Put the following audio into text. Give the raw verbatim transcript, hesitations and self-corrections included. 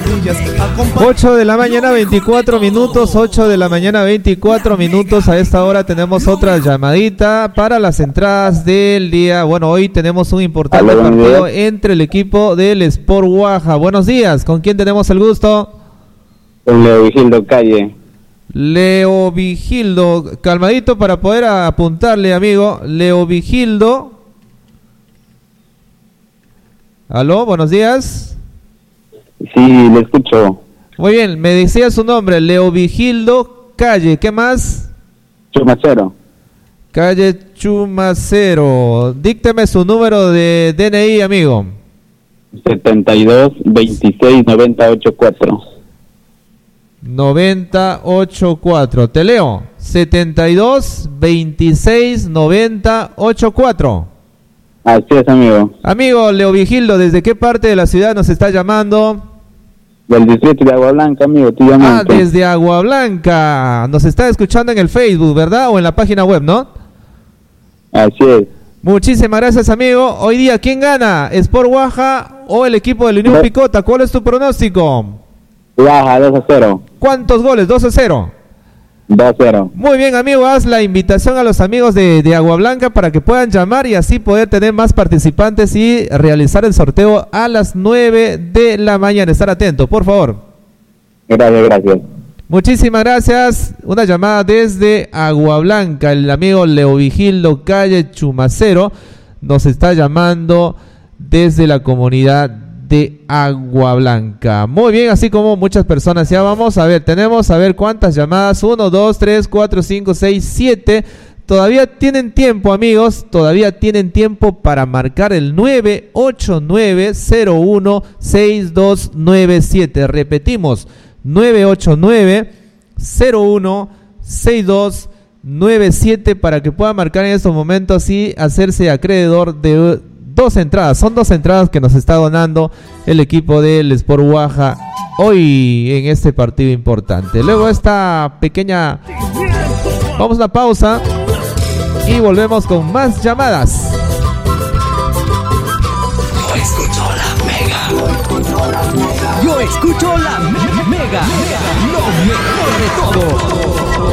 ocho de la mañana, veinticuatro minutos, ocho de la mañana, veinticuatro minutos. A esta hora tenemos otra llamadita para las entradas del día. Bueno, hoy tenemos un importante Hola, partido entre el equipo del Sport Guaja. Buenos días, ¿con quién tenemos el gusto? Con Leo Vigildo Calle. Leo Vigildo, calmadito para poder apuntarle, amigo. Leo Vigildo. Aló, buenos días. Sí, le escucho. Muy bien, me decía su nombre, Leo Vigildo Calle. ¿Qué más? Chumacero. Calle Chumacero. Dícteme su número de D N I, amigo. setenta y dos, veintiséis, noventa, ochenta y cuatro. noventa, ochenta y cuatro. Te leo. setenta y dos, veintiséis, noventa, ochenta y cuatro. Así es, amigo. Amigo Leo Vigildo, ¿desde qué parte de la ciudad nos está llamando? Del distrito de Agua Blanca, amigo, tú llamas. Ah, desde Agua Blanca. Nos está escuchando en el Facebook, ¿verdad? O en la página web, ¿no? Así es. Muchísimas gracias, amigo. Hoy día, ¿quién gana? ¿Sport Guaja o el equipo de la Unión Picota? ¿Cuál es tu pronóstico? Guaja, dos a cero. ¿Cuántos goles? dos a cero. dos a cero. Muy bien, amigo, haz la invitación a los amigos de, de Agua Blanca para que puedan llamar y así poder tener más participantes y realizar el sorteo a las nueve de la mañana. Estar atento, por favor. Gracias, gracias. Muchísimas gracias. Una llamada desde Agua Blanca. El amigo Leo Vigildo Calle Chumacero nos está llamando desde la comunidad de Agua Blanca. Muy bien, así como muchas personas. Ya vamos a ver, tenemos a ver cuántas llamadas. uno, dos, tres, cuatro, cinco, seis, siete. Todavía tienen tiempo, amigos. Todavía tienen tiempo para marcar el nueve ocho nueve, cero uno, seis dos nueve siete. Repetimos, nueve ocho nueve, cero uno, seis dos nueve siete para que puedan marcar en estos momentos y hacerse acreedor de dos entradas. Son dos entradas que nos está donando el equipo del Sport Guaja hoy en este partido importante. Luego esta pequeña... Vamos a una pausa y volvemos con más llamadas. Yo escucho la mega. Yo escucho la me- mega. Lo mejor de todo.